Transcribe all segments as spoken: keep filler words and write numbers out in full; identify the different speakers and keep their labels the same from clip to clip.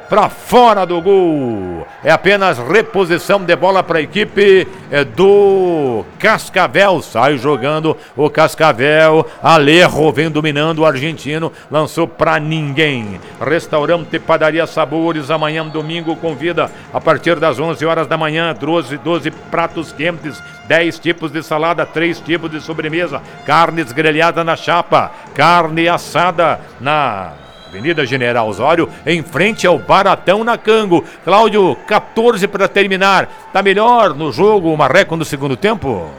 Speaker 1: para fora do gol. É apenas reposição de bola para a equipe é, do Cascavel. Sai jogando o Cascavel. Alejo vem dominando o argentino. Lançou para ninguém. Restaurante Padaria Sabores. Amanhã, domingo, convida a partir das onze horas da manhã. doze, doze pratos quentes. dez tipos de salada. três tipos de sobremesa. Carnes grelhadas na chapa. Carne assada na Avenida General Osório, em frente ao Baratão na Cango. Cláudio, quatorze para terminar. Tá melhor no jogo o Marreco no segundo tempo?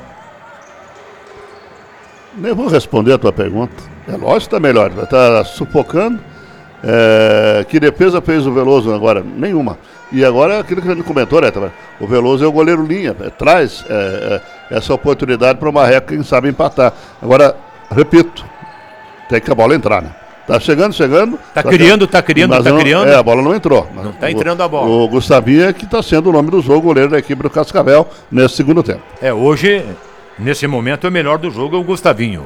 Speaker 2: Nem vou responder a tua pergunta. É lógico que tá melhor. Tá sufocando. É... Que defesa fez o Veloso agora? Nenhuma. E agora, aquilo que a gente comentou, né? O Veloso é o goleiro linha. É, traz é, é, essa oportunidade para o Marreco, quem sabe, empatar. Agora, repito, tem que a bola entrar, né? Tá chegando, chegando.
Speaker 1: Tá criando, tá criando, tá
Speaker 2: não,
Speaker 1: criando.
Speaker 2: É, a bola não entrou.
Speaker 1: Não tá entrando a bola.
Speaker 2: O, o Gustavinho é que tá sendo o nome do jogo, goleiro da equipe do Cascavel, nesse segundo tempo.
Speaker 1: É, hoje, nesse momento, o melhor do jogo é o Gustavinho.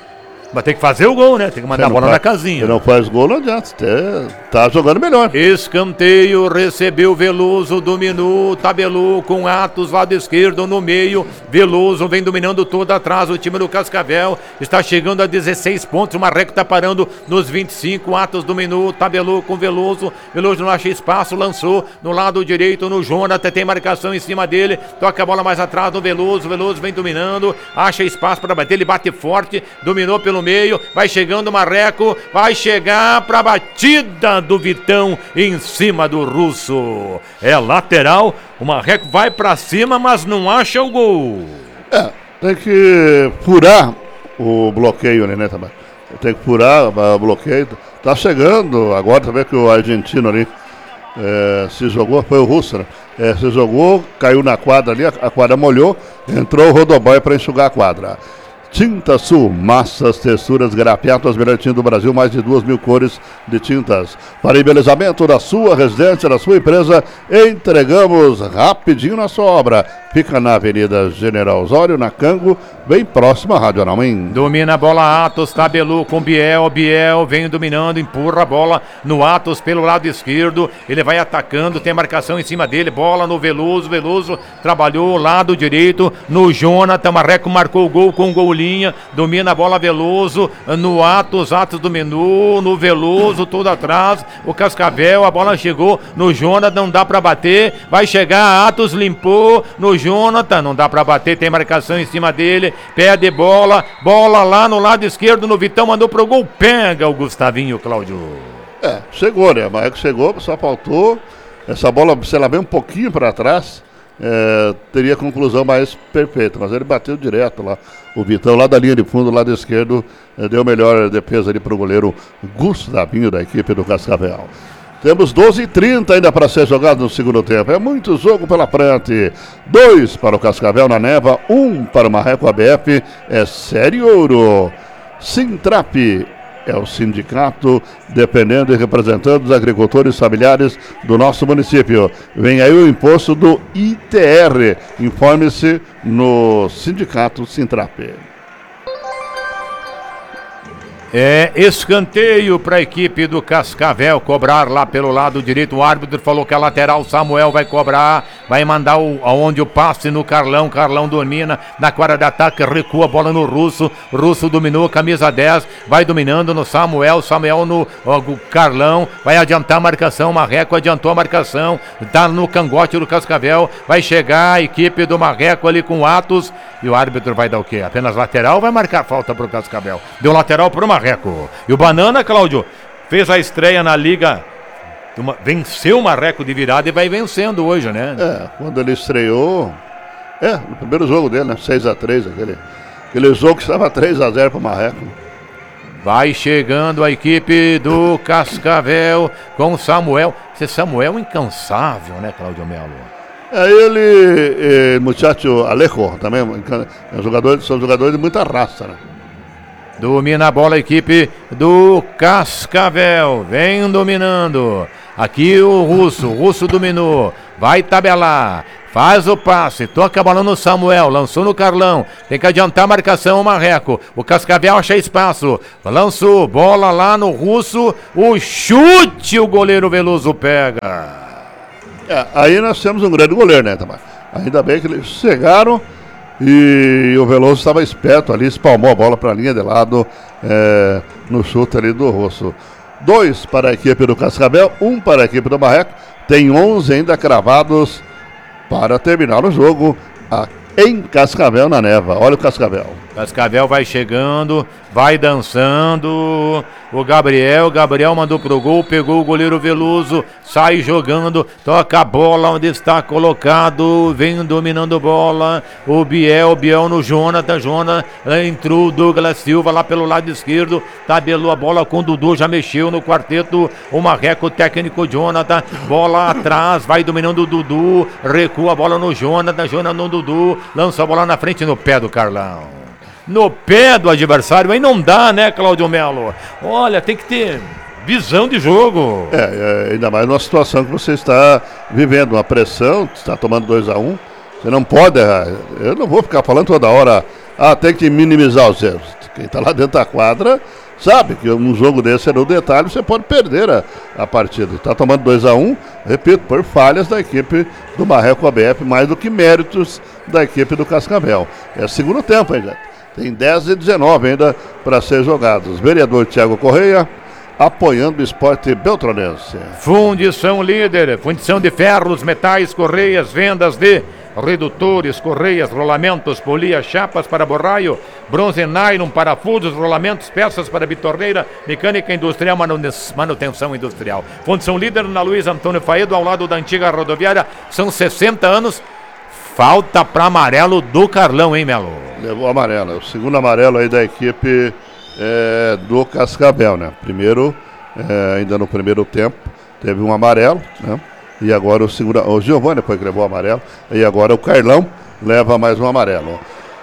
Speaker 1: Mas tem que fazer o gol, né? Tem que mandar a bola
Speaker 2: faz,
Speaker 1: na casinha.
Speaker 2: Se não faz gol, não adianta. Tá, tá jogando melhor.
Speaker 1: Escanteio, recebeu Veloso, dominou, tabelou com Atos, lado esquerdo, no meio. Veloso vem dominando todo atrás. O time do Cascavel está chegando a dezesseis pontos. O Marreco está parando nos vinte e cinco. Atos dominou, tabelou com Veloso. Veloso não acha espaço, lançou no lado direito no Jonathan. Tem marcação em cima dele. Toca a bola mais atrás do Veloso. Veloso vem dominando, acha espaço para bater. Ele bate forte, dominou pelo meio, vai chegando o Marreco, vai chegar para a batida do Vitão em cima do Russo. É lateral, o Marreco vai para cima, mas não acha o gol.
Speaker 2: É, tem que furar o bloqueio, né, também. Tem que furar o bloqueio. Tá chegando agora também que o argentino ali é, se jogou, foi o Russo, né? É, se jogou, caiu na quadra ali, a, a quadra molhou, entrou o Rodoboy para enxugar a quadra. Tinta Sul, massas, texturas, grafiato, as melhores tintas do Brasil, mais de duas mil cores de tintas. Para embelezamento da sua residência, da sua empresa, entregamos rapidinho na sua obra. Fica na Avenida General Osório, na Cango, bem próximo à Rádio Anauim.
Speaker 1: Domina a bola Atos, tabelou com Biel, Biel vem dominando, empurra a bola no Atos pelo lado esquerdo, ele vai atacando, tem marcação em cima dele, bola no Veloso, Veloso trabalhou lado direito, no Jonathan, Marreco marcou o gol com golinha, domina a bola Veloso, no Atos, Atos dominou, no Veloso, todo atrás, o Cascavel, a bola chegou no Jonathan, não dá pra bater, vai chegar, Atos limpou, no Jonathan, não dá pra bater, tem marcação em cima dele, pede bola, bola lá no lado esquerdo, no Vitão, mandou pro gol, pega o Gustavinho, Cláudio.
Speaker 2: É, chegou, né, mas chegou, só faltou, essa bola, se ela vem um pouquinho pra trás, é, teria conclusão mais perfeita, mas ele bateu direto lá, o Vitão lá da linha de fundo, lado esquerdo, é, deu melhor defesa ali pro goleiro Gustavinho da equipe do Cascavel. Temos doze e trinta ainda para ser jogado no segundo tempo. É muito jogo pela frente. Dois para o Cascavel na Neva, um para o Marreco A B F. É sério ouro. Sintrap é o sindicato dependendo e representando os agricultores familiares do nosso município. Vem aí o imposto do I T R. Informe-se no sindicato Sintrap.
Speaker 1: É escanteio para a equipe do Cascavel cobrar lá pelo lado direito. O árbitro falou que a lateral Samuel vai cobrar, vai mandar o, aonde o passe no Carlão. Carlão domina na quadra de ataque, recua a bola no Russo. Russo dominou, camisa dez, vai dominando no Samuel. Samuel no ó, Carlão, vai adiantar a marcação. Marreco adiantou a marcação, tá no cangote do Cascavel. Vai chegar a equipe do Marreco ali com Atos. E o árbitro vai dar o quê? Apenas lateral ou vai marcar falta pro Cascavel? Deu lateral pro Marreco. E o Banana, Cláudio, fez a estreia na Liga, uma, venceu o Marreco de virada e vai vencendo hoje, né?
Speaker 2: É, quando ele estreou, é, no primeiro jogo dele, né? seis a três, aquele, aquele jogo que estava três a zero pro Marreco.
Speaker 1: Vai chegando a equipe do Cascavel com Samuel. Esse Samuel incansável, né, Cláudio Melo?
Speaker 2: É ele, eh, muchacho Alejo, também, é jogador, são jogadores de muita raça, né?
Speaker 1: Domina a bola a equipe do Cascavel, vem dominando. Aqui o Russo, o Russo dominou, vai tabelar, Faz o passe, toca a bola no Samuel, lançou no Carlão, tem que adiantar a marcação o Marreco, o Cascavel acha espaço, lançou, bola lá no Russo, o chute, o goleiro Veloso pega.
Speaker 2: É, aí nós temos um grande goleiro, né, Tamar? Ainda bem que eles chegaram e o Veloso estava esperto ali, espalmou a bola para a linha de lado, é, no chute ali do Russo. Dois para a equipe do Cascavel, um para a equipe do Marreco, tem onze ainda cravados para terminar o jogo a, em Cascavel, na Neva. Olha o Cascavel.
Speaker 1: Cascavel vai chegando, vai dançando. O Gabriel, Gabriel mandou pro gol, pegou o goleiro Veloso, sai jogando, toca a bola onde está colocado, vem dominando bola. O Biel, Biel no Jonathan, Jonathan entrou o Douglas Silva lá pelo lado esquerdo, tabelou a bola com o Dudu, já mexeu no quarteto. O Marreco, técnico Jonathan, bola atrás, vai dominando o Dudu, recua a bola no Jonathan, Jonathan no Dudu, lança a bola na frente no pé do Carlão. No pé do adversário, aí não dá, né, Cláudio Melo? Olha, tem que ter visão de jogo.
Speaker 2: É, é, ainda mais numa situação que você está vivendo, uma pressão, está tomando dois a um, você não pode errar. Eu não vou ficar falando toda hora, ah, tem que minimizar os erros. Quem está lá dentro da quadra sabe que um jogo desse é no detalhe, você pode perder a, a partida. Está tomando dois a um, repito, por falhas da equipe do Marreco A B F, mais do que méritos da equipe do Cascavel. É segundo tempo ainda. Tem dez e dezenove ainda para ser jogados. Vereador Tiago Correia, apoiando o esporte beltronense.
Speaker 1: Fundição Líder, fundição de ferros, metais, correias, vendas de redutores, correias, rolamentos, polias, chapas para borraio, bronze nylon, parafusos, rolamentos, peças para bitorneira, mecânica industrial, manutenção industrial. Fundição Líder na Luiz Antônio Faedo, ao lado da antiga rodoviária, são sessenta anos. Falta para amarelo do Carlão, hein, Melo?
Speaker 2: Levou amarelo, o segundo amarelo aí da equipe é, do Cascavel, né? Primeiro, é, ainda no primeiro tempo, teve um amarelo, né? E agora o segundo, o Giovanni depois que levou o amarelo, e agora o Carlão leva mais um amarelo.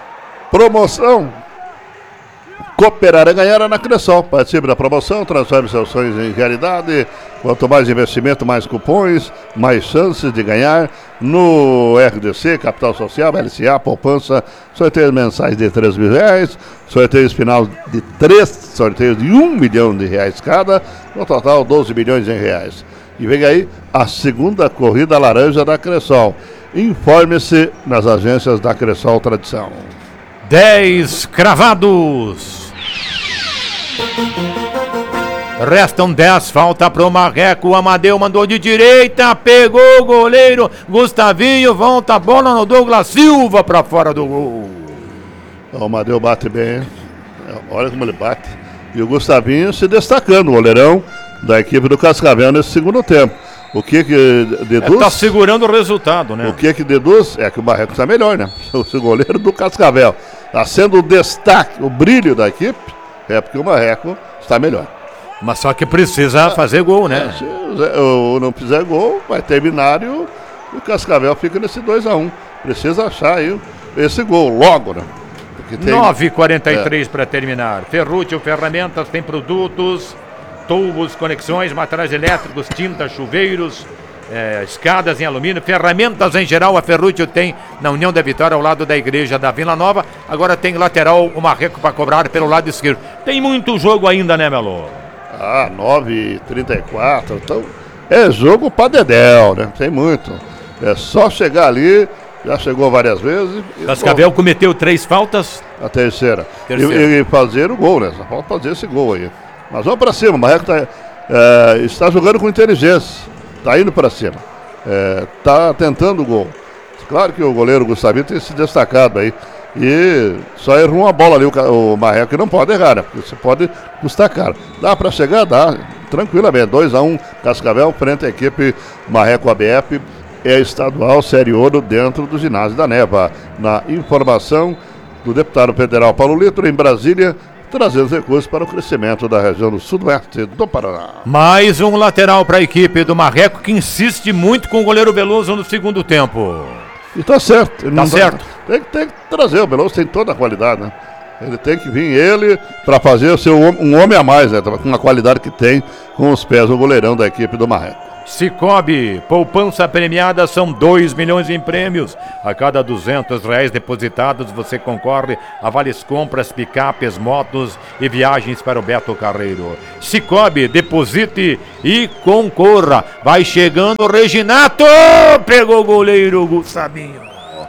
Speaker 2: Promoção. Cooperar é ganhar na Cressol. Participe da promoção, transforme seus sonhos em realidade. Quanto mais investimento, mais cupons, mais chances de ganhar. No R D C, Capital Social, L C A, Poupança, sorteios mensais de três mil reais, sorteios final de três sorteios de um milhão de reais cada, no total doze milhões em reais. E vem aí a segunda corrida laranja da Cressol. Informe-se nas agências da Cressol Tradição.
Speaker 1: dez cravados. Restam dez, falta pro Marreco. O Amadeu mandou de direita, pegou o goleiro Gustavinho, volta a bola no Douglas Silva pra fora do gol.
Speaker 2: O Amadeu bate bem, olha como ele bate. E o Gustavinho se destacando, o goleirão da equipe do Cascavel nesse segundo tempo. O que que deduz?
Speaker 1: É, tá segurando o resultado, né?
Speaker 2: O que que deduz é que o Marreco está melhor, né? O goleiro do Cascavel está sendo o destaque, o brilho da equipe, é porque o Marreco está melhor.
Speaker 1: Mas só que precisa fazer gol, né?
Speaker 2: É, se o, não fizer gol, vai terminar e o, o Cascavel fica nesse dois a um. Precisa achar aí esse gol logo, né? Tem...
Speaker 1: nove e quarenta e três é. Para terminar. Ferrútil Ferramentas tem produtos, tubos, conexões, materiais elétricos, tintas, chuveiros, é, escadas em alumínio, ferramentas em geral. A Ferrútil tem na União da Vitória, ao lado da igreja da Vila Nova. Agora tem lateral, o Marreco para cobrar pelo lado esquerdo. Tem muito jogo ainda, né, Melo?
Speaker 2: Ah, nove e trinta e quatro, então é jogo pra dedéu, né? Tem muito. É só chegar ali, já chegou várias vezes.
Speaker 1: Cascavel cometeu três faltas.
Speaker 2: A terceira.
Speaker 1: terceira.
Speaker 2: E, e fazer o gol, né? Só falta fazer esse gol aí. Mas vamos pra cima, o Marreco tá, é, está jogando com inteligência, tá indo pra cima, é, tá tentando o gol. Claro que o goleiro Gustavinho tem se destacado aí. E só errou uma bola ali o, o Marreco, que não pode errar, né? Porque você pode custar caro. Dá pra chegar? Dá, tranquilamente. dois a um Cascavel frente à equipe Marreco A B F. É estadual Série Ouro dentro do ginásio da Neva. Na informação do deputado federal Paulo Litro, em Brasília, trazendo recursos para o crescimento da região do sudoeste do Paraná.
Speaker 1: Mais um lateral para a equipe do Marreco, que insiste muito com o goleiro Veloso no segundo tempo.
Speaker 2: E tá certo.
Speaker 1: Tá certo.
Speaker 2: Tem, tem que trazer, o Veloso tem toda a qualidade, né? Ele tem que vir ele para fazer o seu um homem a mais, né? Com a qualidade que tem com os pés o goleirão da equipe do Marreco.
Speaker 1: Cicobi, poupança premiada são dois milhões em prêmios. A cada duzentos reais depositados você concorre a vales compras, picapes, motos e viagens para o Beto Carreiro. Cicobi, deposite e concorra. Vai chegando o Reginato, pegou o goleiro Gustavinho.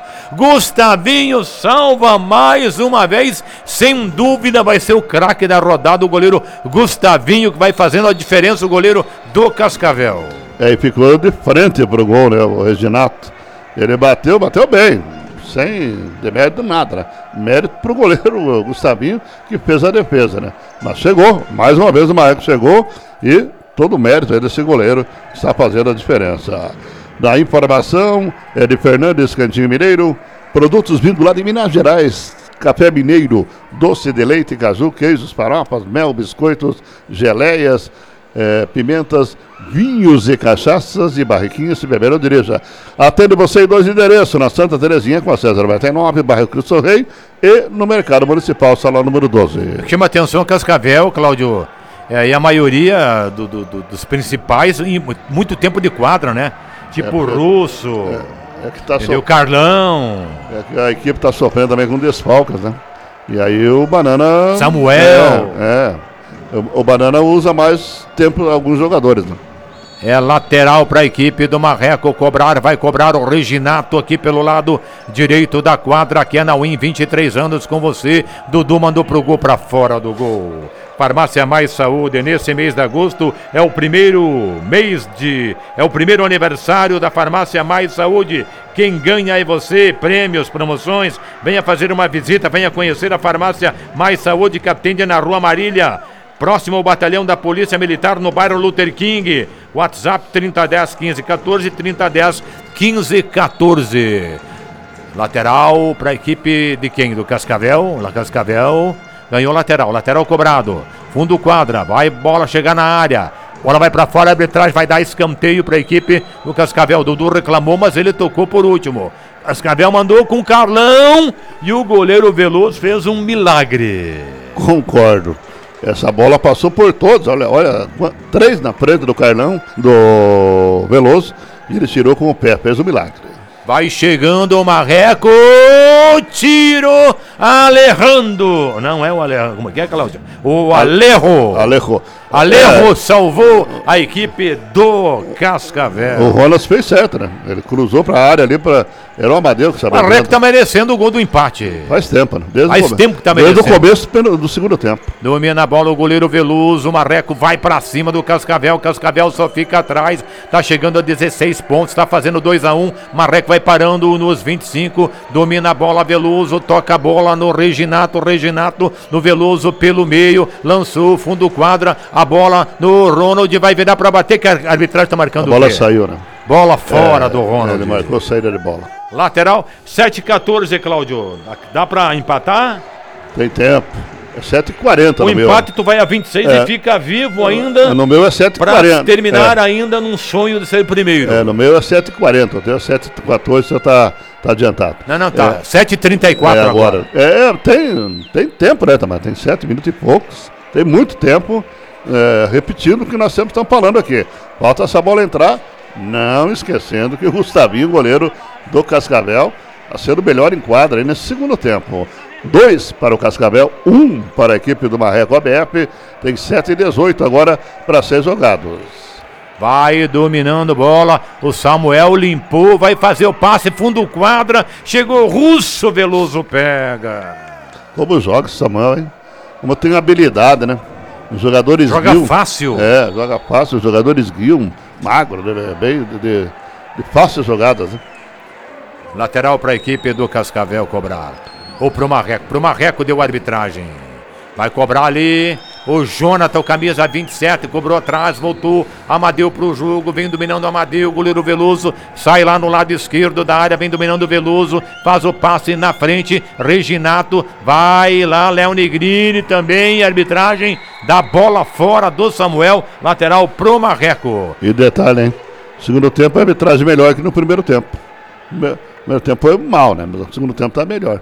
Speaker 1: Gustavinho salva mais uma vez, sem dúvida vai ser o craque da rodada, o goleiro Gustavinho, que vai fazendo a diferença, o goleiro do Cascavel.
Speaker 2: É, e ficou de frente pro gol, né, o Reginato. Ele bateu, bateu bem, sem demérito nada, né? Mérito pro goleiro Gustavinho, que fez a defesa, né? Mas chegou, mais uma vez o Marreco chegou e todo o mérito aí desse goleiro que está fazendo a diferença. Da informação é de Fernandes Cantinho Mineiro, produtos vindo lá de Minas Gerais, café mineiro, doce de leite, caju, queijos, farofa, mel, biscoitos, geleias, é, pimentas, vinhos e cachaças e barriquinhas, se beber ou dirija. Atende você em dois endereços, na Santa Terezinha com a César noventa e nove, bairro Cristo Rei, e no Mercado Municipal, salão número doze.
Speaker 1: Chama atenção Cascavel, Cláudio, é, e a maioria do, do, do, dos principais, em muito tempo de quadra, né? Tipo é, Russo,
Speaker 2: é, é que tá
Speaker 1: so... o Carlão.
Speaker 2: É que a equipe está sofrendo também com desfalques, né? E aí o Banana...
Speaker 1: Samuel.
Speaker 2: É, é o, o Banana usa mais tempo alguns jogadores, né?
Speaker 1: É lateral para a equipe do Marreco cobrar, vai cobrar o Reginato aqui pelo lado direito da quadra, aqui é na Win, vinte e três anos com você. Dudu mandou pro gol, para fora do gol. Farmácia Mais Saúde, nesse mês de agosto é o primeiro mês de... é o primeiro aniversário da Farmácia Mais Saúde. Quem ganha é você, prêmios, promoções. Venha fazer uma visita, venha conhecer a Farmácia Mais Saúde, que atende na Rua Marília, próximo ao batalhão da Polícia Militar, no bairro Luther King. WhatsApp trinta dez, quinze, quatorze, trinta dez, quinze, quatorze. Lateral para a equipe de quem? Do Cascavel. La Cascavel ganhou lateral, lateral cobrado. Fundo quadra, vai bola chegar na área. Bola vai para fora, a arbitragem vai dar escanteio para a equipe do Cascavel. Dudu reclamou, mas ele tocou por último. Cascavel mandou com o Carlão e o goleiro Veloso fez um milagre.
Speaker 2: Concordo. Essa bola passou por todos, olha, olha, três na frente do Carlão, do Veloso, e ele tirou com o pé, fez um milagre.
Speaker 1: Vai chegando o Marreco, tiro, Alejandro, não é o Alejandro, como é que é, Cláudio? O Alejo.
Speaker 2: Alejo.
Speaker 1: Alejo é. Salvou a equipe do Cascavel.
Speaker 2: O Ronas fez certo, né? Ele cruzou para a área ali, para era o Amadeu que sabia.
Speaker 1: O Marreco tá merecendo o gol do empate.
Speaker 2: Faz tempo, né? Desde
Speaker 1: Faz
Speaker 2: o
Speaker 1: tempo que tá merecendo.
Speaker 2: Desde o começo do segundo tempo.
Speaker 1: Domina a bola o goleiro Veloso, o Marreco vai para cima do Cascavel, o Cascavel só fica atrás, tá chegando a dezesseis pontos, tá fazendo dois a um, Marreco vai parando nos vinte e cinco, domina a bola Veloso, toca a bola no Reginato, Reginato no Veloso pelo meio, lançou fundo quadra, a bola no Ronald, vai virar para bater, que a arbitragem tá marcando
Speaker 2: a bola
Speaker 1: o quê?
Speaker 2: Saiu, né?
Speaker 1: Bola fora
Speaker 2: é,
Speaker 1: do Ronald.
Speaker 2: Ele marcou saída de bola.
Speaker 1: Lateral, sete e quatorze, Cláudio. Dá pra empatar?
Speaker 2: Tem tempo. É sete e quarenta
Speaker 1: o
Speaker 2: no meu.
Speaker 1: O empate tu vai a vinte e seis é. E fica vivo ainda.
Speaker 2: No meu é sete e quarenta.
Speaker 1: Pra terminar é. ainda num sonho de ser primeiro.
Speaker 2: É, no meu é sete e quarenta. Eu tenho sete e quatorze, você tá, tá adiantado.
Speaker 1: Não, não, tá.
Speaker 2: É.
Speaker 1: sete e trinta e quatro
Speaker 2: é,
Speaker 1: agora.
Speaker 2: agora. É, tem, tem tempo, né, Tamar? Tem sete minutos e poucos. Tem muito tempo. É, repetindo o que nós sempre estamos falando aqui. Falta essa bola entrar. Não esquecendo que o Gustavinho, goleiro do Cascavel, está sendo melhor em quadra aí nesse segundo tempo. Dois para o Cascavel, um para a equipe do Marreco A B F. Tem sete e dezoito agora para ser jogados.
Speaker 1: Vai dominando bola, o Samuel limpou, vai fazer o passe, fundo quadra, chegou o Russo, Veloso pega.
Speaker 2: Como joga esse Samuel, hein? Como tem habilidade, né? Os jogadores
Speaker 1: joga
Speaker 2: guiam,
Speaker 1: fácil.
Speaker 2: É, joga fácil, os jogadores guiam, magro, né? Bem de, de, de fáceis jogadas, né?
Speaker 1: Lateral para a equipe do Cascavel cobrar. Ou pro Marreco, pro Marreco deu arbitragem. Vai cobrar ali o Jonathan, camisa vinte e sete, cobrou atrás, voltou, Amadeu pro jogo, vem dominando o Amadeu, goleiro Veloso, sai lá no lado esquerdo da área, vem dominando o Veloso, faz o passe na frente, Reginato, vai lá, Léo Negrini também, arbitragem, dá bola fora do Samuel, lateral pro Marreco.
Speaker 2: E detalhe, hein, segundo tempo a arbitragem melhor que no primeiro tempo. O primeiro tempo foi mal, né, mas o segundo tempo tá melhor.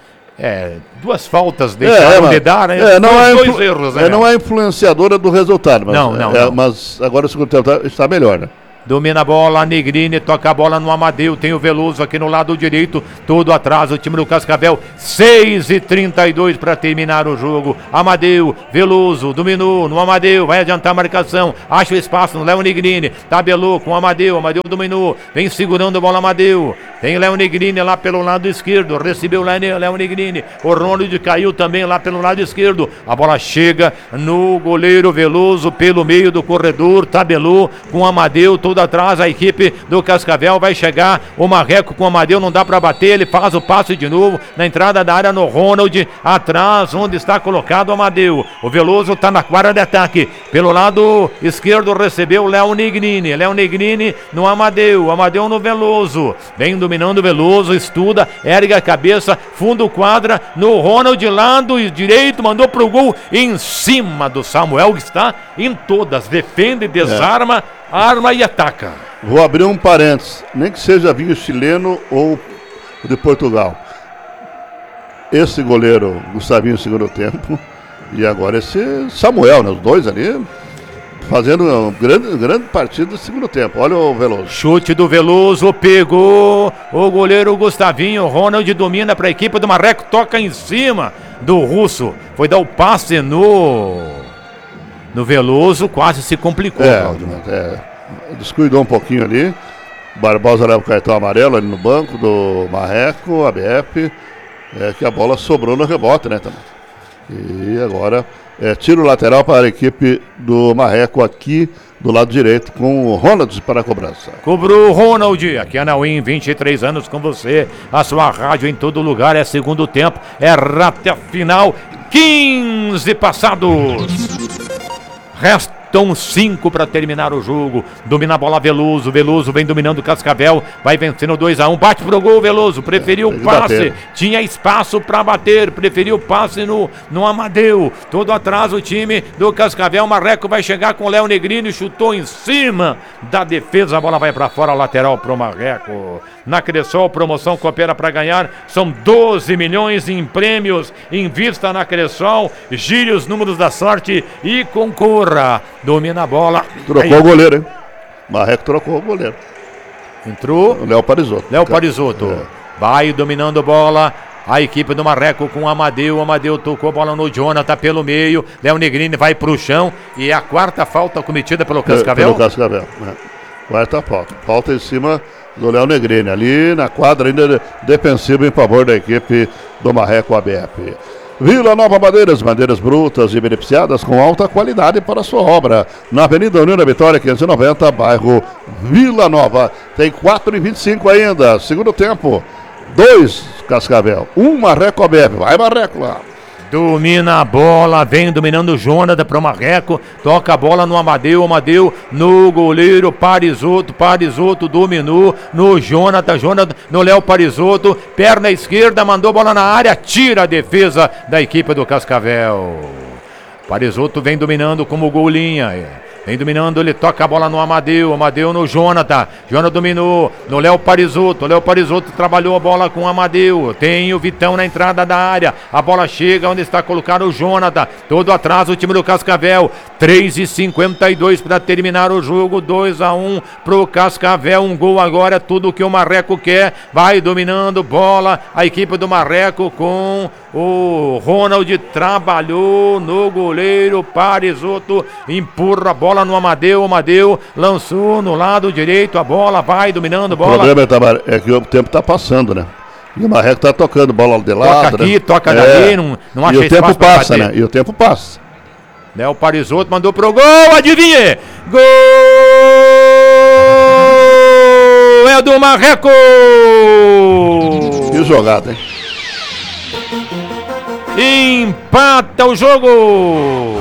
Speaker 1: É, duas faltas deixaram
Speaker 2: é,
Speaker 1: de dar, né?
Speaker 2: É, não é
Speaker 1: dois
Speaker 2: influ-
Speaker 1: erros, né?
Speaker 2: É, não é influenciadora do resultado, mas,
Speaker 1: não, não,
Speaker 2: é,
Speaker 1: não.
Speaker 2: mas agora o segundo tempo tá, está melhor, né?
Speaker 1: Domina a bola, Negrini, toca a bola no Amadeu, tem o Veloso aqui no lado direito, todo atrás, o time do Cascavel, seis e trinta e dois para terminar o jogo. Amadeu, Veloso, dominou no Amadeu, vai adiantar a marcação, acha o espaço no Léo Negrini, tabelou com o Amadeu, Amadeu dominou, vem segurando a bola Amadeu, tem Léo Negrini lá pelo lado esquerdo, recebeu o Léo Negrini, o Ronald caiu também lá pelo lado esquerdo, a bola chega no goleiro Veloso pelo meio do corredor, tabelou com o Amadeu, todo atrás, a equipe do Cascavel vai chegar, o Marreco com o Amadeu, não dá para bater, ele faz o passe de novo, na entrada da área no Ronald, atrás, onde está colocado o Amadeu, o Veloso está na quadra de ataque, pelo lado esquerdo recebeu o Léo Negrini, Léo Negrini no Amadeu, Amadeu no Veloso, vem dominando o Veloso, estuda, ergue a cabeça, fundo quadra, no Ronald, lado direito, mandou pro gol, em cima do Samuel, que está em todas, defende, desarma, é. Arma e ataca.
Speaker 2: Vou abrir um parênteses, nem que seja vinho chileno ou de Portugal. Esse goleiro, Gustavinho, segundo tempo, e agora esse Samuel, né? Os dois ali, fazendo uma grande, grande partida do segundo tempo. Olha o Veloso.
Speaker 1: Chute do Veloso, pegou o goleiro Gustavinho, Ronald domina para a equipe do Marreco, toca em cima do Russo, foi dar o passe no... No Veloso, quase se complicou.
Speaker 2: É, é, descuidou um pouquinho ali. Barbosa leva o cartão amarelo ali no banco do Marreco, A B F. É que a bola sobrou no rebote, né, também. E agora é tiro lateral para a equipe do Marreco aqui do lado direito com o Ronald para a cobrança.
Speaker 1: Cobrou o Ronald, aqui é na Win, vinte e três anos com você. A sua rádio em todo lugar, é segundo tempo, é reta final, quinze passados. Restam cinco para terminar o jogo. Domina a bola Veloso. Veloso vem dominando o Cascavel. Vai vencendo dois a um. Bate pro gol Veloso. Preferiu o é, passe. Bater. Tinha espaço para bater. Preferiu o passe no, no Amadeu. Todo atrás o time do Cascavel. Marreco vai chegar com o Léo Negrini. Chutou em cima da defesa. A bola vai para fora. Lateral pro Marreco. Na Cressol, promoção coopera para ganhar. São doze milhões em prêmios. Invista na Cressol. Gire os números da sorte e concorra. Domina a bola.
Speaker 2: Trocou aí o goleiro, hein? Marreco trocou o goleiro.
Speaker 1: Entrou
Speaker 2: o Léo Parisotto.
Speaker 1: Léo Parisotto. É. Vai dominando a bola. A equipe do Marreco com o Amadeu. O Amadeu tocou a bola no Jonathan pelo meio. Léo Negrini vai pro chão. E a quarta falta cometida pelo Cascavel.
Speaker 2: Pelo Cascavel. É. Quarta falta. Falta em cima do Léo Negrini. Ali na quadra ainda defensiva em favor da equipe do Marreco A B F. Vila Nova Madeiras, madeiras brutas e beneficiadas com alta qualidade para a sua obra. Na Avenida União da Vitória, quinhentos e noventa, bairro Vila Nova. Tem quatro e vinte e cinco ainda. Segundo tempo, dois Cascavel, um Marreco A B F. Vai Marreco lá.
Speaker 1: Domina a bola, vem dominando o Jonathan para o Marreco, toca a bola no Amadeu, Amadeu no goleiro Parisotto, Parisotto dominou no Jonathan, Jonathan no Léo Parisotto, perna esquerda, mandou a bola na área, tira a defesa da equipe do Cascavel. Parisotto vem dominando como golinha. Vem dominando, ele toca a bola no Amadeu, Amadeu no Jonathan, Jonathan dominou, no Léo Parisotto, Léo Parisotto trabalhou a bola com o Amadeu, tem o Vitão na entrada da área, a bola chega onde está colocado o Jonathan, todo atrás o time do Cascavel, três e cinquenta e dois para terminar o jogo, dois a um pro Cascavel, um gol agora, tudo que o Marreco quer, vai dominando bola, a equipe do Marreco com o Ronald, trabalhou no goleiro Parisotto, empurra a bola no Amadeu, Amadeu lançou no lado direito, a bola vai dominando, bola.
Speaker 2: O problema é que o tempo está passando, né? E o Marreco está tocando bola de lado.
Speaker 1: Toca aqui,
Speaker 2: né?
Speaker 1: toca
Speaker 2: é.
Speaker 1: dali, não, não acha
Speaker 2: espaço. E o tempo passa, né? E o tempo passa.
Speaker 1: Léo Parisotto mandou pro gol, adivinhe! Gol! É do Marreco!
Speaker 2: Que jogada, hein?
Speaker 1: Empata o jogo!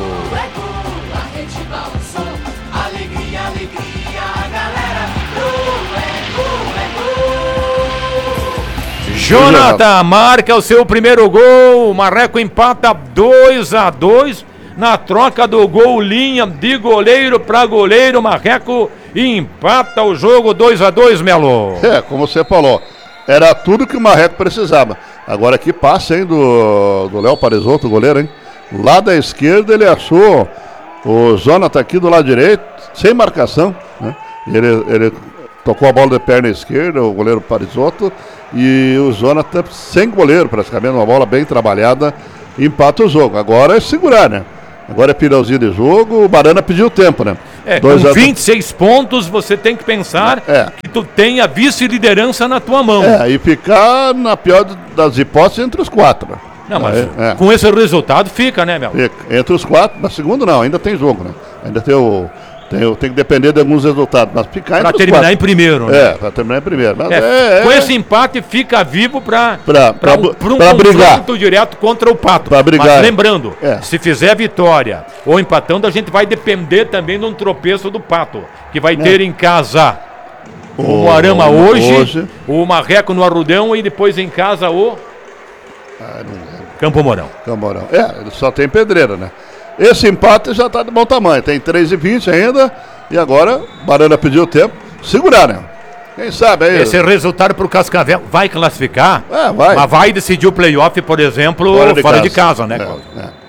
Speaker 1: Jonathan marca o seu primeiro gol, o Marreco empata dois a dois na troca do gol, linha de goleiro para goleiro, o Marreco empata o jogo dois a dois, Melo.
Speaker 2: É, como você falou, era tudo que o Marreco precisava. Agora que passa, hein, do, do Léo Parisotto, o goleiro, hein? Lá da esquerda ele achou o Jonathan aqui do lado direito, sem marcação, né? Ele, ele tocou a bola de perna esquerda, o goleiro Parisotto, e o Jonathan sem goleiro, praticamente, uma bola bem trabalhada, empata o jogo. Agora é segurar, né? Agora é pirãozinho de jogo, o Barana pediu tempo, né?
Speaker 1: É,
Speaker 2: Dois
Speaker 1: com
Speaker 2: a...
Speaker 1: vinte e seis pontos, você tem que pensar
Speaker 2: é.
Speaker 1: que tu tem a vice-liderança na tua mão.
Speaker 2: É, e ficar, na pior das hipóteses, entre os quatro.
Speaker 1: Não, mas
Speaker 2: é, é.
Speaker 1: com esse resultado fica, né, meu?
Speaker 2: Fica. Entre os quatro, na segunda não, ainda tem jogo, né? Ainda tem o... Tem, tem que depender de alguns resultados, mas ficar
Speaker 1: Pra
Speaker 2: entre
Speaker 1: terminar
Speaker 2: os quatro.
Speaker 1: em primeiro, né?
Speaker 2: É, pra terminar em primeiro. Mas
Speaker 1: É,
Speaker 2: é,
Speaker 1: com
Speaker 2: é...
Speaker 1: esse empate fica vivo pra,
Speaker 2: pra,
Speaker 1: pra,
Speaker 2: pra,
Speaker 1: um, pra um
Speaker 2: pra brigar.
Speaker 1: direto contra o Pato.
Speaker 2: Pra brigar.
Speaker 1: Mas lembrando,
Speaker 2: é.
Speaker 1: se fizer vitória ou empatando, a gente vai depender também de um tropeço do Pato, que vai é. ter em casa o, o Moarama hoje, hoje, o Marreco no Arrudão e depois em casa o
Speaker 2: ah,
Speaker 1: Campo Mourão.
Speaker 2: Campo Mourão. É, ele só tem pedreira, né? Esse empate já tá de bom tamanho, tem três e vinte ainda. E agora, Barana pediu tempo. Segurar, né? Quem sabe aí.
Speaker 1: Esse resultado pro Cascavel vai classificar,
Speaker 2: é, vai.
Speaker 1: mas vai decidir o playoff, por exemplo, fora de, fora casa. de casa, né? É, é.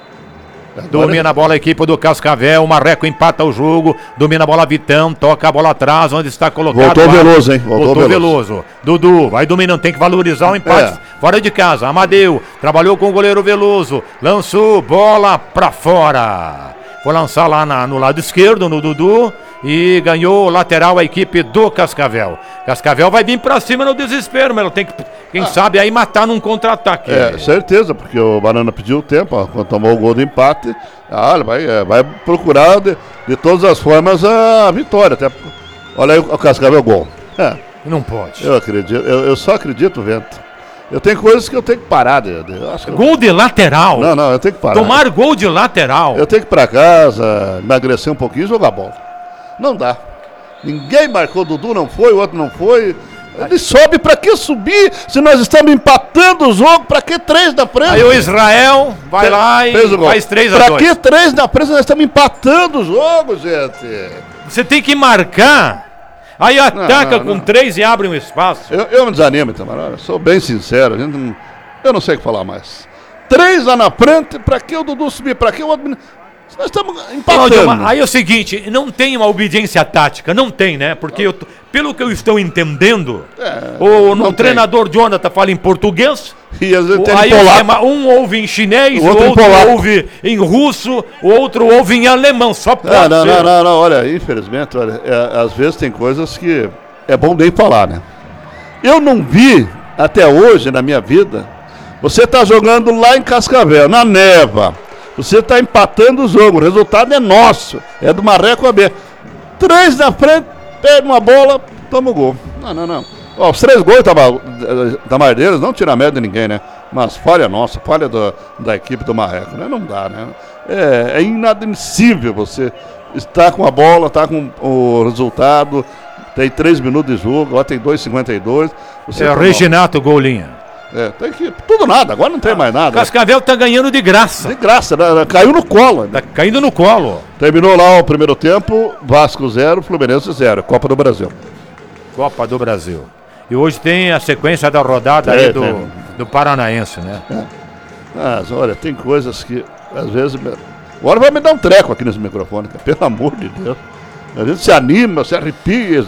Speaker 1: Domina a bola a equipe do Cascavel, o Marreco empata o jogo, domina a bola Vitão, toca a bola atrás, onde está colocado.
Speaker 2: Voltou Veloso, hein?
Speaker 1: Voltou, Voltou Veloso. Veloso. Dudu, vai dominando, tem que valorizar o empate. É. Fora de casa, Amadeu, trabalhou com o goleiro Veloso, lançou bola pra fora. Foi lançar lá na, no lado esquerdo, no Dudu, e ganhou lateral a equipe do Cascavel. Cascavel vai vir pra cima no desespero, mas tem que, quem ah. sabe, aí matar num contra-ataque.
Speaker 2: É, certeza, porque o Banana pediu o tempo, ó, quando tomou o gol do empate, ah, ele vai, é, vai procurar de, de todas as formas a vitória. Até, olha aí o, o Cascavel gol. É.
Speaker 1: Não pode.
Speaker 2: Eu acredito, eu, eu só acredito, Vento. Eu tenho coisas que eu tenho que parar. De, de, acho que
Speaker 1: gol
Speaker 2: eu...
Speaker 1: de lateral?
Speaker 2: Não, não, eu tenho que parar.
Speaker 1: Tomar gol de lateral?
Speaker 2: Eu tenho que ir pra casa, emagrecer um pouquinho e jogar bola. Não dá. Ninguém marcou, o Dudu não foi, o outro não foi. Ele sobe, pra que subir se nós estamos empatando o jogo? Pra que três na frente?
Speaker 1: Aí o Israel vai Fe, lá e faz três a dois.
Speaker 2: Pra que três na frente? Nós estamos empatando o jogo, gente.
Speaker 1: Você tem que marcar. Aí ataca não, não, com não. três e abre um espaço.
Speaker 2: Eu, eu me desanimo, Itamar. Sou bem sincero. A gente não, eu não sei o que falar mais. Três lá na frente, pra que o Dudu subir? Pra que o outro... Nós estamos empatando.
Speaker 1: Não, aí é o seguinte, não tem uma obediência tática, não tem, né? Porque eu, pelo que eu estou entendendo, é, o no treinador tem. Jonathan fala em português,
Speaker 2: e às vezes
Speaker 1: o,
Speaker 2: tem
Speaker 1: aí
Speaker 2: polaco.
Speaker 1: Um ouve em chinês,
Speaker 2: o
Speaker 1: o
Speaker 2: outro,
Speaker 1: outro
Speaker 2: em
Speaker 1: ouve em russo, o outro ouve em alemão, só pode
Speaker 2: não, não,
Speaker 1: ser.
Speaker 2: Não, não, não, olha, infelizmente, olha, é, às vezes tem coisas que é bom nem falar, né? Eu não vi, até hoje, na minha vida, você tá jogando lá em Cascavel, na neva. Você está empatando o jogo, o resultado é nosso, é do Marreco A B. Três na frente, pega uma bola, toma o gol. Não, não, não. Ó, os três gols da Mardeiras não tira merda de ninguém, né? Mas falha nossa, falha do, da equipe do Marreco, né? Não dá, né? É, é inadmissível você estar com a bola, estar com o resultado, tem três minutos de jogo, lá tem dois e cinquenta e dois.
Speaker 1: É o Reginato Golinha.
Speaker 2: É, tem que. Tudo nada, agora não tem ah, mais nada.
Speaker 1: Cascavel tá ganhando de graça.
Speaker 2: De graça, né? Caiu no colo.
Speaker 1: Tá caindo no colo.
Speaker 2: Terminou lá o primeiro tempo, Vasco zero, Fluminense zero, Copa do Brasil.
Speaker 1: Copa do Brasil. E hoje tem a sequência da rodada é, aí do, do Paranaense, né? É.
Speaker 2: Mas olha, tem coisas que às vezes. Agora vai me dar um treco aqui nesse microfone, cara. Pelo amor de Deus. A gente se anima, se arrepia.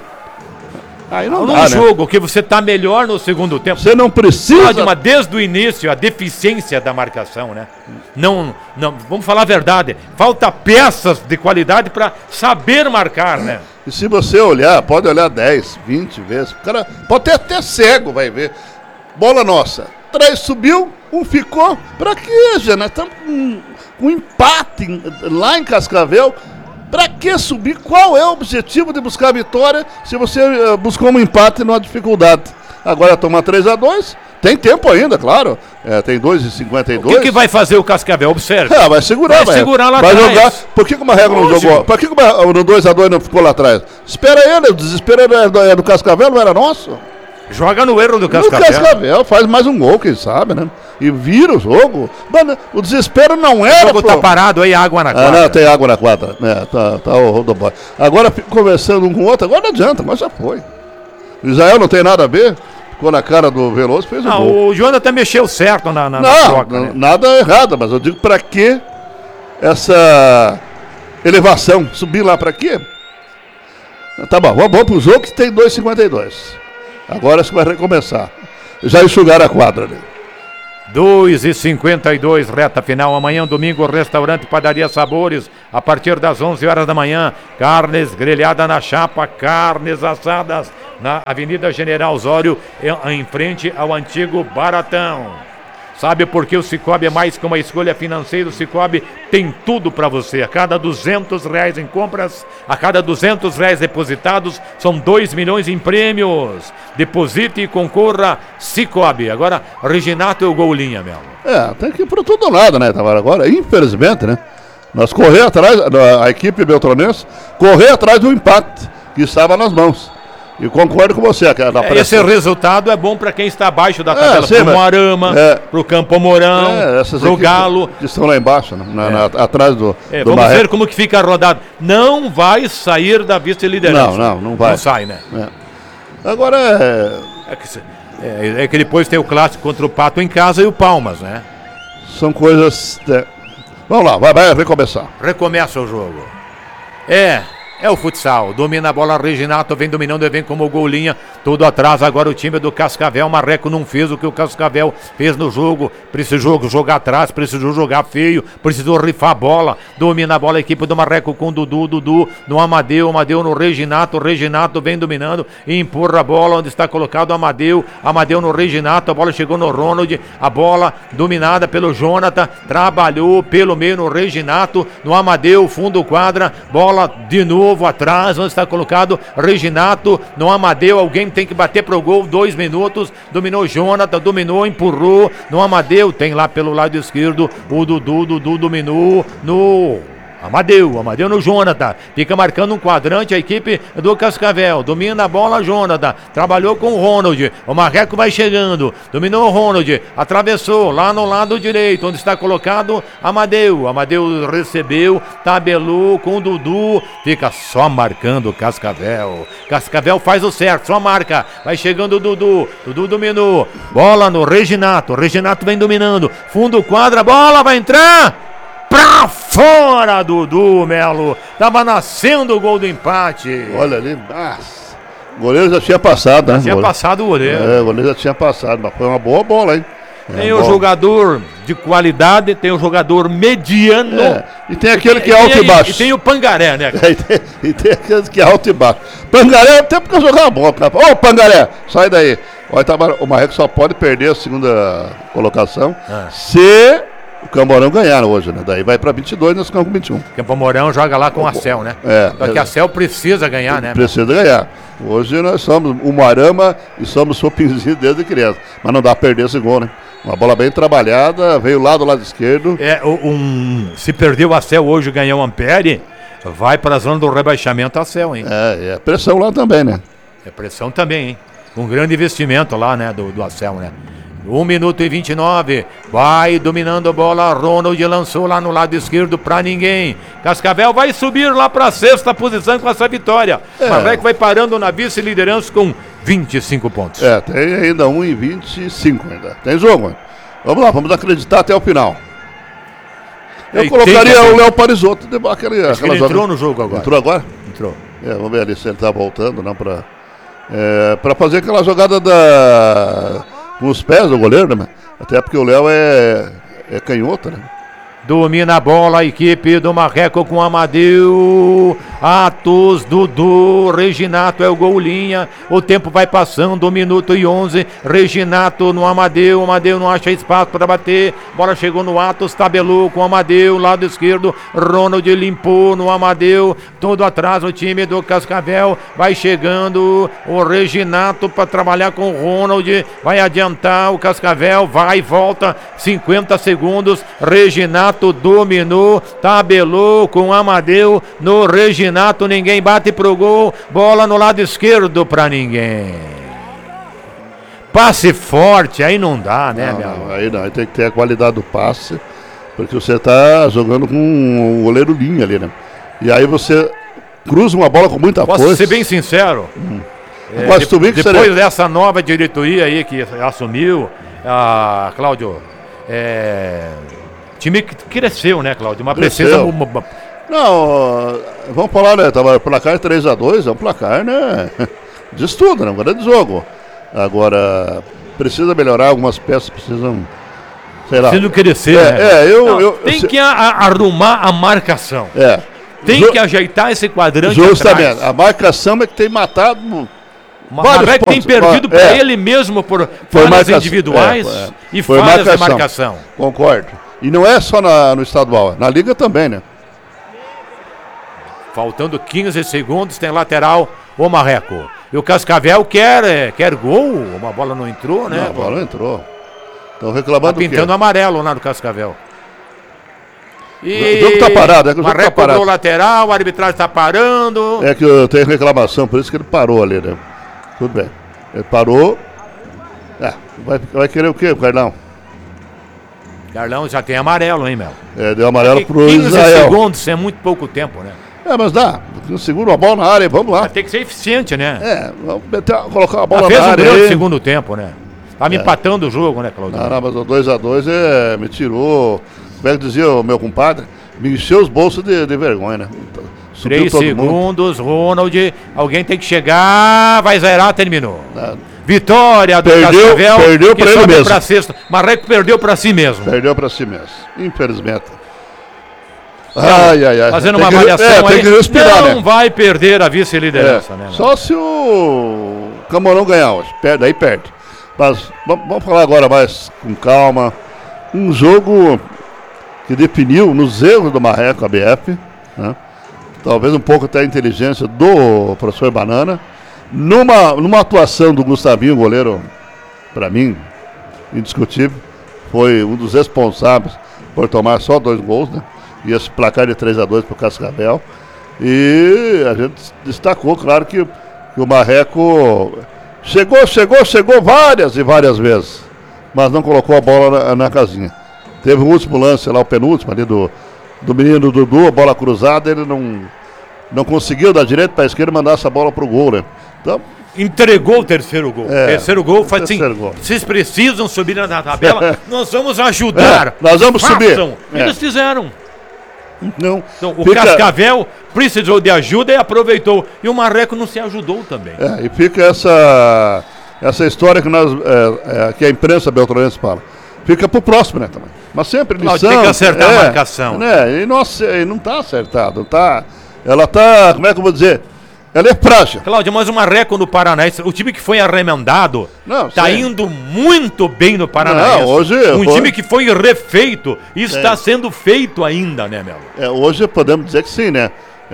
Speaker 2: Aí não
Speaker 1: no
Speaker 2: dá,
Speaker 1: jogo
Speaker 2: né?
Speaker 1: que você está melhor no segundo tempo.
Speaker 2: Você não precisa.
Speaker 1: De uma, desde o início, a deficiência da marcação, né? Não, não, vamos falar a verdade. Falta peças de qualidade para saber marcar, né?
Speaker 2: E se você olhar, pode olhar dez, vinte vezes. O cara pode ter até cego, vai ver. Bola nossa. Três subiu, um ficou. Pra quê, gente? Nós estamos com um empate lá em Cascavel. Pra que subir? Qual é o objetivo de buscar a vitória se você uh, buscou um empate numa dificuldade? Agora tomar três a dois, tem tempo ainda, claro. É, tem dois e cinquenta e dois.
Speaker 1: O que, que vai fazer o Cascavel? Observe.
Speaker 2: É, vai segurar, vai. Vai
Speaker 1: segurar lá
Speaker 2: vai
Speaker 1: atrás. Jogar.
Speaker 2: Por que, que uma regra não jogou? Por que, que uma, no dois a dois não ficou lá atrás? Espera ele, o desespero era do, era do Cascavel, não era nosso?
Speaker 1: Joga no erro do Cascavel.
Speaker 2: No Cascavel, faz mais um gol, quem sabe, né? E vira o jogo. Mano, o desespero não era.
Speaker 1: O jogo pro... tá parado aí, água na quadra.
Speaker 2: Ah, não, tem água na quadra. É, tá, tá o rodoboy. Agora fico conversando um com o outro, agora não adianta, mas já foi. O Israel não tem nada a ver. Ficou na cara do Veloso, fez o
Speaker 1: não,
Speaker 2: gol.
Speaker 1: O Jonathan mexeu certo na, na,
Speaker 2: não,
Speaker 1: na troca, né?
Speaker 2: Nada errado, mas eu digo pra que essa elevação? Subir lá pra quê? Tá bom, vamos pro jogo que tem dois e cinquenta e dois. Agora você vai recomeçar. Já enxugaram a quadra ali.
Speaker 1: dois e cinquenta e dois, reta final. Amanhã, domingo, restaurante Padaria Sabores, a partir das onze horas da manhã. Carnes grelhada na chapa, carnes assadas na Avenida General Osório, em frente ao antigo Baratão. Sabe por que o Cicobi é mais que uma escolha financeira? O Cicobi tem tudo para você. A cada duzentos reais em compras, a cada duzentos reais depositados, são dois milhões em prêmios. Deposite e concorra, Cicobi. Agora, Reginato é o Goulinha, meu.
Speaker 2: É, tem que ir pro tudo ou nada, né, Tamara? Agora, infelizmente, né? Nós correr atrás, a equipe beltronense, correr atrás do empate que estava nas mãos. E concordo com você.
Speaker 1: É, esse resultado é bom para quem está abaixo da tabela.
Speaker 2: É,
Speaker 1: pro Moarama,
Speaker 2: é,
Speaker 1: pro Campo Mourão,
Speaker 2: é,
Speaker 1: pro Galo.
Speaker 2: Que estão lá embaixo, né? na,
Speaker 1: é.
Speaker 2: na, atrás do,
Speaker 1: é,
Speaker 2: do
Speaker 1: Vamos
Speaker 2: Maré.
Speaker 1: ver como que fica a rodada. Não vai sair da vice-liderança.
Speaker 2: Não, não, não vai.
Speaker 1: Não sai, né?
Speaker 2: É. Agora é...
Speaker 1: É que, é... é que depois tem o clássico contra o Pato em casa e o Palmas, né?
Speaker 2: São coisas... É. Vamos lá, vai, vai recomeçar.
Speaker 1: Recomeça o jogo. É... É o futsal, domina a bola, Reginato vem dominando, vem como Goulinha, tudo atrás, agora o time do Cascavel, Marreco não fez o que o Cascavel fez no jogo, precisou jogar atrás, precisou jogar feio, precisou rifar a bola, domina a bola a equipe do Marreco com Dudu, Dudu no Amadeu, Amadeu no Reginato, Reginato vem dominando, empurra a bola onde está colocado o Amadeu, Amadeu no Reginato, a bola chegou no Ronald, a bola dominada pelo Jonathan, trabalhou pelo meio no Reginato, no Amadeu, fundo quadra, bola de novo atrás, onde está colocado Reginato, no Amadeu, alguém tem que bater pro gol, dois minutos, dominou Jonathan, dominou, empurrou, no Amadeu, tem lá pelo lado esquerdo, o Dudu, Dudu dominou, no... Amadeu, Amadeu no Jonathan, fica marcando um quadrante a equipe do Cascavel, domina a bola Jonathan, trabalhou com o Ronald, o Marreco vai chegando, dominou o Ronald, atravessou lá no lado direito, onde está colocado Amadeu, Amadeu recebeu, tabelou com o Dudu, fica só marcando o Cascavel, Cascavel faz o certo, só marca, vai chegando o Dudu, Dudu dominou, bola no Reginato, Reginato vem dominando, fundo quadra, bola vai entrar! Pra fora, Dudu, Melo. Tava nascendo o gol do empate.
Speaker 2: Olha ali, nossa. O goleiro já tinha passado, né?
Speaker 1: Já tinha
Speaker 2: goleiro.
Speaker 1: passado o goleiro.
Speaker 2: É, o goleiro já tinha passado, mas foi uma boa bola, hein?
Speaker 1: Tem
Speaker 2: é
Speaker 1: o bola. Jogador de qualidade, tem o jogador mediano. É,
Speaker 2: e tem aquele que é alto e baixo.
Speaker 1: E tem o Pangaré, né?
Speaker 2: É, e, tem, e tem aquele que é alto e baixo. Pangaré, até porque jogar a bola. Ô, oh, Pangaré, sai daí. Olha, tá, o Marreco só pode perder a segunda colocação é. se... O Camporão ganharam hoje, né? Daí vai pra vinte e dois, nós ficamos com vinte e um.
Speaker 1: Campo Mourão joga lá com a Cel, né?
Speaker 2: É.
Speaker 1: Só que a Cel precisa ganhar, né?
Speaker 2: Precisa ganhar. Hoje nós somos o Moarama e somos o Pinzinho desde criança. Mas não dá pra perder esse gol, né? Uma bola bem trabalhada, veio lá do lado esquerdo.
Speaker 1: É, um, se perdeu a Cel hoje e ganhou o Ampere, vai pra zona do rebaixamento a Cel, hein?
Speaker 2: É, é pressão lá também, né?
Speaker 1: É pressão também, hein? Um grande investimento lá, né? Do, do Acel, né? um minuto e vinte e nove, vai dominando a bola, Ronald lançou lá no lado esquerdo pra ninguém, Cascavel vai subir lá pra sexta posição com essa vitória, é. Marreco vai parando na vice-liderança com vinte e cinco pontos.
Speaker 2: É, tem ainda um e vinte e cinco ainda, tem jogo, hein? Vamos lá, vamos acreditar até o final. Eu Ei, colocaria o Léo Parisotto, aquele,
Speaker 1: Acho que ele entrou no jogo agora.
Speaker 2: Entrou agora?
Speaker 1: Entrou.
Speaker 2: É, vamos ver ali se ele tá voltando, não, pra, é, pra fazer aquela jogada da... com os pés do goleiro, né? Até porque o Léo é, é canhoto, né?
Speaker 1: Domina a bola a equipe do Marreco com Amadeu, Atos, Dudu, Reginato é o Goulinha, o tempo vai passando, um minuto e onze, Reginato no Amadeu, Amadeu não acha espaço para bater, bola chegou no Atos, tabelou com Amadeu, lado esquerdo, Ronald limpou no Amadeu, todo atrás o time do Cascavel, vai chegando o Reginato para trabalhar com o Ronald, vai adiantar o Cascavel, vai e volta, cinquenta segundos, Reginato dominou, tabelou com Amadeu no Reginato, ninguém bate pro gol, bola no lado esquerdo pra ninguém. Passe forte, aí não dá, né,
Speaker 2: não,
Speaker 1: meu?
Speaker 2: Não, aí não, aí tem que ter a qualidade do passe, porque você tá jogando com um goleiro linha ali, né? E aí você cruza uma bola com muita
Speaker 1: Posso
Speaker 2: força.
Speaker 1: Posso ser bem sincero? Hum. É,
Speaker 2: Mas
Speaker 1: de,
Speaker 2: tu viu que
Speaker 1: depois
Speaker 2: seria...
Speaker 1: dessa nova diretoria aí que assumiu, a Cláudio, é... O time cresceu, né, Cláudio? Uma
Speaker 2: cresceu.
Speaker 1: precisa
Speaker 2: Não, vamos falar, né? Tava placar três a dois, é um placar, né? De estudo, né? Um grande jogo. Agora, precisa melhorar, algumas peças precisam, sei lá.
Speaker 1: Precisa crescer,
Speaker 2: é,
Speaker 1: né?
Speaker 2: É, eu,
Speaker 1: Não,
Speaker 2: eu,
Speaker 1: tem
Speaker 2: eu,
Speaker 1: que a, a, arrumar a marcação.
Speaker 2: É.
Speaker 1: Tem
Speaker 2: Ju,
Speaker 1: que ajeitar esse quadrante
Speaker 2: justamente,
Speaker 1: atrás.
Speaker 2: a marcação é que tem matado
Speaker 1: O Marreco tem perdido para
Speaker 2: é.
Speaker 1: ele mesmo por
Speaker 2: Foi
Speaker 1: falhas individuais é, é. e
Speaker 2: Foi
Speaker 1: falhas
Speaker 2: marcação.
Speaker 1: de marcação.
Speaker 2: Concordo. E não é só na, no estadual, na liga também, né?
Speaker 1: Faltando quinze segundos, tem lateral o Marreco. E o Cascavel quer, quer gol, uma bola não entrou, né?
Speaker 2: Não, a bola não entrou. Estão reclamando
Speaker 1: tá pintando amarelo lá no Cascavel.
Speaker 2: E o jogo tá parado, é que o jogo tá parado.
Speaker 1: O lateral, a arbitragem tá parando.
Speaker 2: É que eu tenho reclamação, por isso que ele parou ali, né? Tudo bem. Ele parou. É, vai, vai querer o quê, o Carlão?
Speaker 1: Carlão já tem amarelo, hein, Mel?
Speaker 2: É, deu amarelo
Speaker 1: Porque
Speaker 2: pro
Speaker 1: quinze
Speaker 2: Israel.
Speaker 1: segundos é muito pouco tempo, né?
Speaker 2: É, mas dá. Segura a bola na área, vamos lá.
Speaker 1: Vai ter que ser eficiente, né?
Speaker 2: É, vamos meter, colocar a bola
Speaker 1: Já
Speaker 2: na
Speaker 1: fez
Speaker 2: área.
Speaker 1: Fez um grande
Speaker 2: aí.
Speaker 1: segundo tempo, né? Tá me
Speaker 2: É.
Speaker 1: empatando o jogo, né, Claudio?
Speaker 2: Não, não, mas o dois a dois é, me tirou. Como é que dizia o meu compadre? Me encheu os bolsos de, de vergonha, né? Subiu
Speaker 1: Três
Speaker 2: todo
Speaker 1: segundos,
Speaker 2: mundo.
Speaker 1: Ronald. Alguém tem que chegar, vai zerar, terminou.
Speaker 2: Não.
Speaker 1: Vitória do
Speaker 2: Perdeu,
Speaker 1: Cascavel.
Speaker 2: perdeu pra ele mesmo.
Speaker 1: Pra sexta. Marreco perdeu pra si mesmo.
Speaker 2: Perdeu pra si mesmo, infelizmente. Ai, ai, ai.
Speaker 1: Fazendo
Speaker 2: Tem
Speaker 1: uma
Speaker 2: que-
Speaker 1: avaliação
Speaker 2: é,
Speaker 1: aí.
Speaker 2: tem que respirar,
Speaker 1: não
Speaker 2: né?
Speaker 1: vai perder a vice-liderança,
Speaker 2: É,
Speaker 1: né? Mel?
Speaker 2: só se o Camarão ganhar hoje. Perde, aí perde. Mas vamos vamos falar agora mais com calma. Um jogo que definiu nos erros do Marreco, a B F, né? Talvez um pouco até a inteligência do professor Banana. Numa, numa atuação do Gustavinho, goleiro, para mim, indiscutível, foi um dos responsáveis por tomar só dois gols, né? E esse placar de três a dois para o Cascavel. E a gente destacou, claro, que, que o Marreco chegou, chegou, chegou várias e várias vezes, mas não colocou a bola na, na casinha. Teve o último lance lá, o penúltimo ali do, do menino Dudu, a bola cruzada, ele não, não conseguiu da direita para a esquerda mandar essa bola para o gol, né? Então,
Speaker 1: Entregou o terceiro gol.
Speaker 2: É,
Speaker 1: terceiro gol faz assim.
Speaker 2: terceiro gol.
Speaker 1: Vocês precisam subir na tabela, nós vamos ajudar.
Speaker 2: É, nós vamos
Speaker 1: Façam.
Speaker 2: subir.
Speaker 1: E
Speaker 2: É.
Speaker 1: eles fizeram.
Speaker 2: não,
Speaker 1: Então, o
Speaker 2: fica-
Speaker 1: Cascavel precisou de ajuda e aproveitou. E o Marreco não se ajudou também.
Speaker 2: É, e fica essa, essa história que, nós, é, é, que a imprensa beltranense fala. Fica pro próximo, né, também. Mas sempre lição...
Speaker 1: Claudio, tem que acertar a marcação.
Speaker 2: Né, e não, ace- e não tá acertado, não tá... Ela tá, como é que eu vou dizer? Ela é frágil.
Speaker 1: Cláudio, mas o Marreco no Paranaense, o time que foi arremendado,
Speaker 2: Não,
Speaker 1: tá
Speaker 2: sim.
Speaker 1: indo muito bem no Paranaense.
Speaker 2: Não, hoje-
Speaker 1: um
Speaker 2: hoje-
Speaker 1: time que foi refeito e está sendo feito ainda, né, Melo?
Speaker 2: É, hoje podemos dizer que sim, né?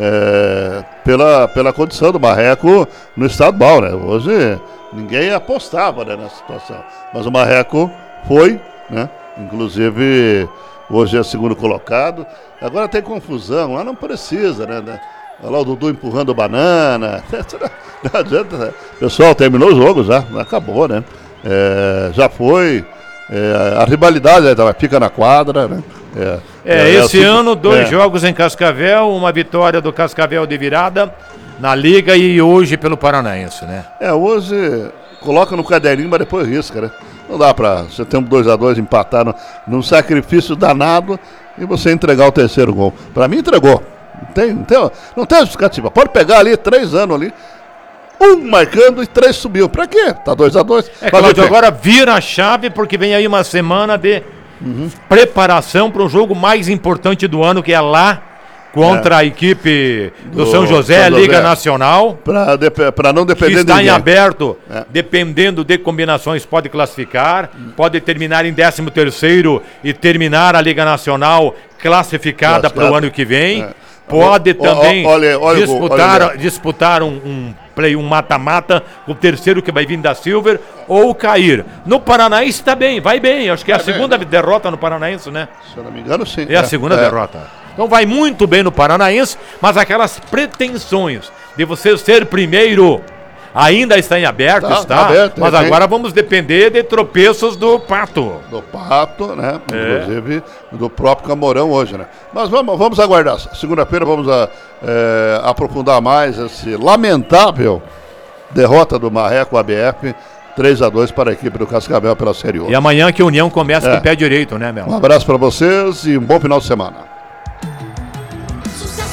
Speaker 2: É, pela, pela condição do Marreco no estadual, né? Hoje ninguém apostava, né, nessa situação. Mas o Marreco foi, né? Inclusive, hoje é segundo colocado. Agora tem confusão, lá não precisa, né? né? Olha lá o Dudu empurrando banana. Não adianta, né? Pessoal, terminou o jogo já, acabou, né? É, já foi. É, a rivalidade né, fica na quadra, né? É,
Speaker 1: É, esse
Speaker 2: assim-
Speaker 1: ano, dois
Speaker 2: é.
Speaker 1: jogos em Cascavel, uma vitória do Cascavel de virada na Liga e hoje pelo Paranaense, né?
Speaker 2: É, hoje coloca no caderninho, mas depois risca, né? Não dá pra você ter um dois a dois empatar no, num sacrifício danado e você entregar o terceiro gol. Pra mim entregou. Não tem, não tem, não tem justificativa. Pode pegar ali três anos ali, um marcando e três subiu. Pra quê? Tá dois a dois.
Speaker 1: É, Cláudio, agora vira a chave porque vem aí uma semana de
Speaker 2: Uhum.
Speaker 1: preparação para o jogo mais importante do ano, que é lá contra
Speaker 2: É.
Speaker 1: a equipe do,
Speaker 2: Do
Speaker 1: São José,
Speaker 2: São
Speaker 1: Liga
Speaker 2: José.
Speaker 1: Nacional.
Speaker 2: Pra, de, pra não
Speaker 1: Que
Speaker 2: depender de
Speaker 1: está em
Speaker 2: ninguém.
Speaker 1: aberto,
Speaker 2: É.
Speaker 1: dependendo de combinações, pode classificar, pode terminar em décimo terceiro e terminar a Liga Nacional classificada para o
Speaker 2: Classificado.
Speaker 1: ano que vem.
Speaker 2: É.
Speaker 1: Pode
Speaker 2: Ó, ó,
Speaker 1: também
Speaker 2: olha- olha o gol,
Speaker 1: disputar,
Speaker 2: olha o
Speaker 1: disputar um, um play, um mata-mata, o terceiro que vai vir da Silver, ou cair. No Paranaense está bem, vai bem. Acho que é a
Speaker 2: Vai bem.
Speaker 1: segunda derrota no Paranaense, né?
Speaker 2: Se eu não me engano, sim.
Speaker 1: É a segunda derrota. Então vai muito bem no Paranaense, mas aquelas pretensões de você ser primeiro ainda está em aberto,
Speaker 2: Tá,
Speaker 1: está.
Speaker 2: tá aberto,
Speaker 1: mas
Speaker 2: tem-
Speaker 1: agora vamos depender de tropeços do Pato.
Speaker 2: Do Pato, né?
Speaker 1: É.
Speaker 2: Inclusive do próprio Camorão hoje, né? Mas vamos, vamos aguardar. Segunda-feira vamos a, é, aprofundar mais esse lamentável derrota do Marreco A B F, três a dois para a equipe do Cascavel pela Série
Speaker 1: E
Speaker 2: um.
Speaker 1: amanhã que a União começa
Speaker 2: É.
Speaker 1: com o pé direito, né, Mel?
Speaker 2: Um abraço para vocês e um bom final de semana.
Speaker 3: Sucesso!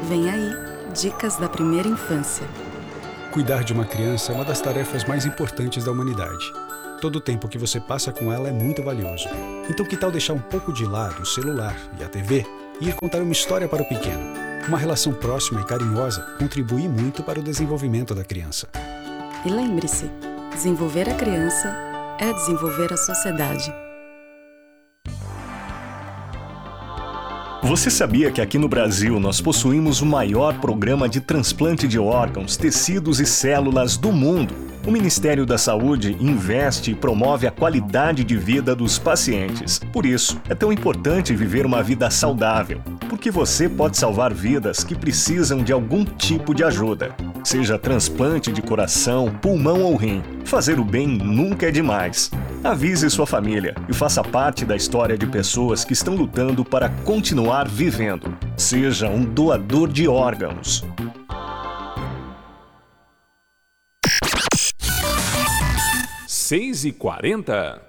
Speaker 3: Vem aí, Dicas da Primeira Infância.
Speaker 4: Cuidar de uma criança é uma das tarefas mais importantes da humanidade. Todo o tempo que você passa com ela é muito valioso. Então que tal deixar um pouco de lado o celular e a T V e ir contar uma história para o pequeno? Uma relação próxima e carinhosa contribui muito para o desenvolvimento da criança.
Speaker 3: E lembre-se, desenvolver a criança é desenvolver a sociedade.
Speaker 5: Você sabia que aqui no Brasil nós possuímos o maior programa de transplante de órgãos, tecidos e células do mundo? O Ministério da Saúde investe e promove a qualidade de vida dos pacientes. Por isso, é tão importante viver uma vida saudável, porque você pode salvar vidas que precisam de algum tipo de ajuda. Seja transplante de coração, pulmão ou rim, fazer o bem nunca é demais. Avise sua família e faça parte da história de pessoas que estão lutando para continuar vivendo. Seja um doador de órgãos.
Speaker 6: seis e quarenta.